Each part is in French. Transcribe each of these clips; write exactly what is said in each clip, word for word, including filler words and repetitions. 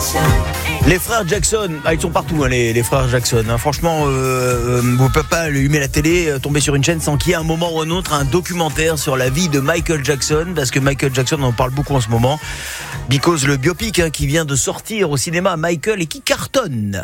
Les frères Jackson, ah, ils sont partout, hein, les, les frères Jackson. Hein. Franchement, euh, vous ne pouvez pas allumer la télé, euh, tomber sur une chaîne sans qu'il y ait un moment ou un autre un documentaire sur la vie de Michael Jackson, parce que Michael Jackson, on en parle beaucoup en ce moment, because le biopic hein, qui vient de sortir au cinéma, Michael, et qui cartonne.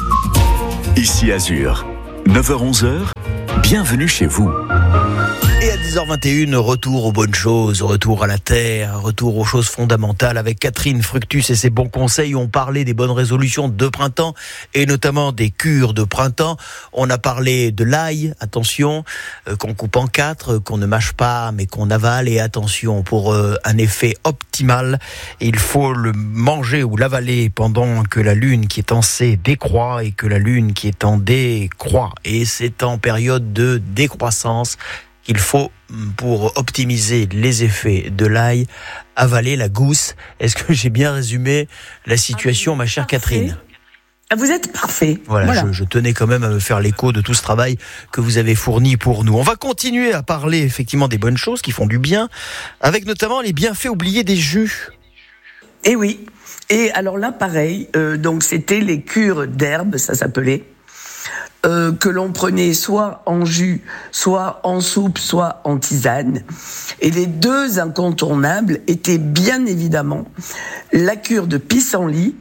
Ici Azur, neuf heures onze, bienvenue chez vous. Et à dix heures vingt et une, retour aux bonnes choses, retour à la terre, retour aux choses fondamentales avec Catherine Fructus et ses bons conseils. On parlait des bonnes résolutions de printemps et notamment des cures de printemps. On a parlé de l'ail, attention, euh, qu'on coupe en quatre, qu'on ne mâche pas mais qu'on avale. Et attention, pour euh, un effet optimal, il faut le manger ou l'avaler pendant que la lune qui est en C décroît et que la lune qui est en D croît. Et c'est en période de décroissance qu'il faut, pour optimiser les effets de l'ail, avaler la gousse. Est-ce que j'ai bien résumé la situation, ah, ma chère parfait. Catherine ? Vous êtes parfait. Voilà, voilà. Je, je tenais quand même à me faire l'écho de tout ce travail que vous avez fourni pour nous. On va continuer à parler effectivement des bonnes choses qui font du bien, avec notamment les bienfaits oubliés des jus. Eh oui. Et alors là, pareil, euh, donc c'était les cures d'herbes, ça s'appelait. Euh, que l'on prenait soit en jus, soit en soupe, soit en tisane. Et les deux incontournables étaient bien évidemment la cure de pissenlit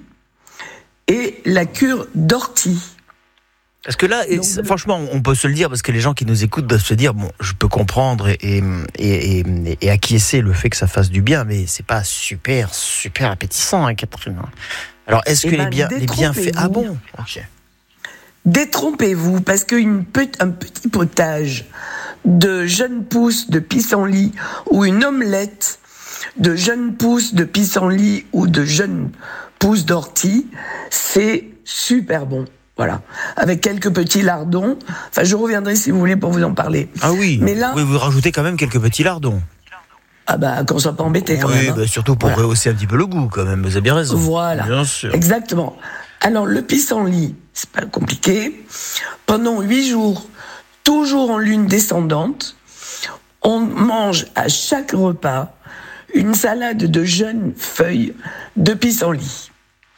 et la cure d'ortie. Parce que là, Donc, et, franchement, on peut se le dire, parce que les gens qui nous écoutent doivent se dire, bon, je peux comprendre et, et, et, et, et acquiescer le fait que ça fasse du bien, mais c'est pas super, super appétissant, hein, Catherine. Alors, est-ce que ben, les, bien, les bienfaits... Ah bon, ok. Détrompez-vous, parce qu'un petit potage de jeunes pousses de pissenlit ou une omelette de jeunes pousses de pissenlit ou de jeunes pousses d'ortie, c'est super bon. Voilà, avec quelques petits lardons. Enfin, je reviendrai si vous voulez pour vous en parler. Ah oui, mais là, vous pouvez vous rajouter quand même quelques petits lardons. Ah bah, qu'on soit pas embêté quand oui, même. Hein. Bah, surtout pour voilà. rehausser un petit peu le goût quand même, vous avez bien raison. Voilà, bien sûr. Exactement. Alors, le pissenlit, c'est pas compliqué. Pendant huit jours, toujours en lune descendante, on mange à chaque repas une salade de jeunes feuilles de pissenlit.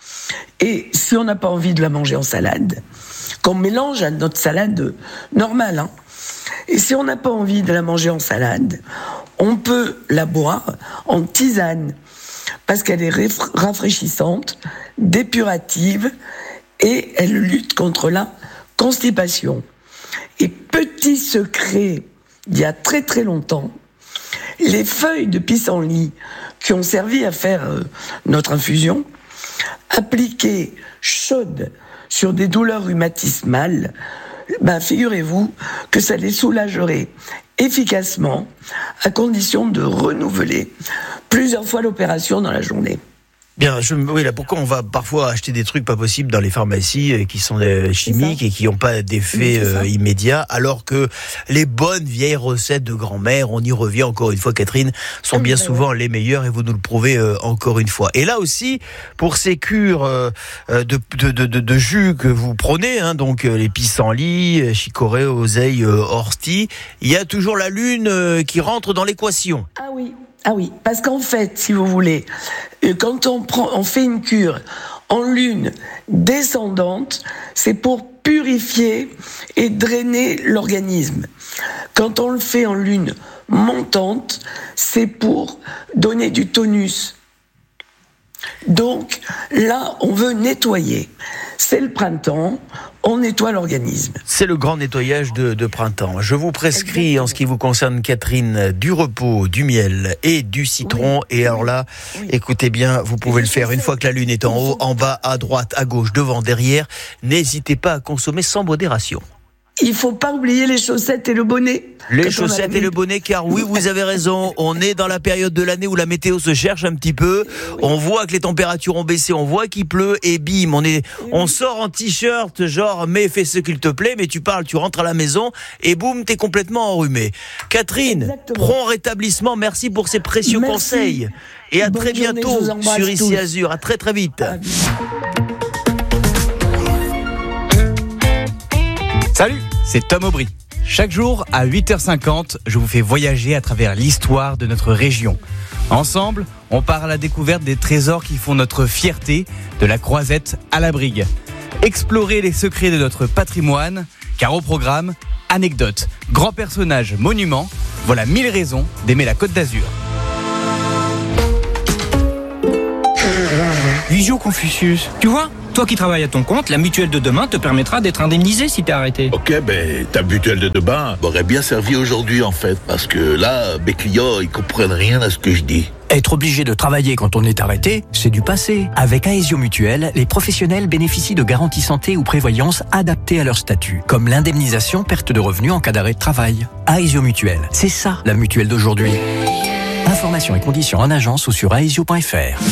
Et si on n'a pas envie de la manger en salade, qu'on mélange à notre salade normale, hein, et si on n'a pas envie de la manger en salade, on peut la boire en tisane, parce qu'elle est rafraîchissante, dépurative, et elle lutte contre la constipation. Et petit secret, il y a très très longtemps, les feuilles de pissenlit qui ont servi à faire euh, notre infusion, appliquées chaudes sur des douleurs rhumatismales, ben figurez-vous que ça les soulagerait efficacement, à condition de renouveler plusieurs fois l'opération dans la journée. Bien, je, oui, là, pourquoi on va parfois acheter des trucs pas possibles dans les pharmacies euh, qui sont euh, chimiques et qui n'ont pas d'effet euh, immédiat, alors que les bonnes vieilles recettes de grand-mère, on y revient encore une fois, Catherine, sont bien souvent les meilleures et vous nous le prouvez euh, encore une fois. Et là aussi, pour ces cures euh, de, de, de, de, de jus que vous prenez, hein, donc euh, les pissenlits, chicorée, oseille, euh, ortie, il y a toujours la lune euh, qui rentre dans l'équation. Ah oui. Ah oui, parce qu'en fait, si vous voulez, quand on prend, on fait une cure en lune descendante, c'est pour purifier et drainer l'organisme. Quand on le fait en lune montante, c'est pour donner du tonus. Donc là, on veut nettoyer. C'est le printemps, on nettoie l'organisme. C'est le grand nettoyage de, de printemps. Je vous prescris, Exactement. En ce qui vous concerne, Catherine, du repos, du miel et du citron. Oui. Et alors là, oui. écoutez bien, vous pouvez le faire une fois que la lune est en haut, en bas, à droite, à gauche, devant, derrière. N'hésitez pas à consommer sans modération. Il faut pas oublier les chaussettes et le bonnet. Les chaussettes et le bonnet, car oui, vous avez raison, on est dans la période de l'année où la météo se cherche un petit peu, on voit que les températures ont baissé, on voit qu'il pleut, et bim, on est, on sort en t-shirt, genre, mais fais ce qu'il te plaît, mais tu parles, tu rentres à la maison, et boum, t'es complètement enrhumé. Catherine, Exactement. Prompt rétablissement, merci pour ces précieux merci. Conseils, et à Bonne très bientôt sur Ici Azur, à très très vite. Salut, c'est Tom Aubry. Chaque jour, à huit heures cinquante, je vous fais voyager à travers l'histoire de notre région. Ensemble, on part à la découverte des trésors qui font notre fierté, de la Croisette à la Brigue. Explorer les secrets de notre patrimoine, car au programme, anecdotes, grands personnages, monuments, voilà mille raisons d'aimer la Côte d'Azur. Visio Confucius, tu vois, toi qui travailles à ton compte, la mutuelle de demain te permettra d'être indemnisé si t'es arrêté. Ok, ben ta mutuelle de demain m'aurait bien servi aujourd'hui en fait, parce que là, mes clients, ils comprennent rien à ce que je dis. Être obligé de travailler quand on est arrêté, c'est du passé. Avec Aesio Mutuelle, les professionnels bénéficient de garanties santé ou prévoyance adaptées à leur statut, comme l'indemnisation perte de revenus en cas d'arrêt de travail. Aesio Mutuelle, c'est ça la mutuelle d'aujourd'hui. Informations et conditions en agence ou sur aesio point f r.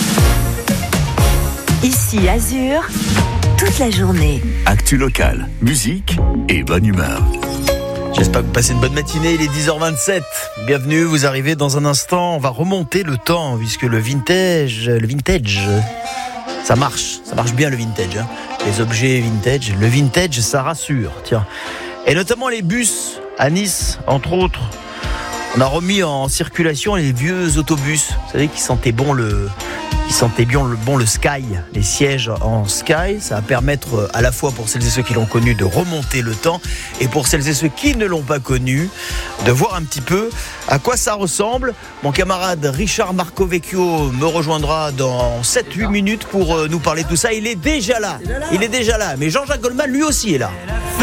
Ici Azur, toute la journée. Actu locale, musique et bonne humeur. J'espère que vous passez une bonne matinée, il est dix heures vingt-sept. Bienvenue, vous arrivez dans un instant. On va remonter le temps, puisque le vintage, le vintage, ça marche. Ça marche bien le vintage. Hein. Les objets vintage, le vintage, ça rassure. Tiens. Et notamment les bus à Nice, entre autres. On a remis en circulation les vieux autobus. Vous savez, qui sentaient bon le... qui sentaient bien le bon le Sky, les sièges en Sky. Ça va permettre à la fois pour celles et ceux qui l'ont connu de remonter le temps et pour celles et ceux qui ne l'ont pas connu de voir un petit peu à quoi ça ressemble. Mon camarade Richard Marcovecchio me rejoindra dans sept huit minutes pour nous parler de tout ça. Il est déjà là, il est déjà là. Mais Jean-Jacques Goldman lui aussi est là.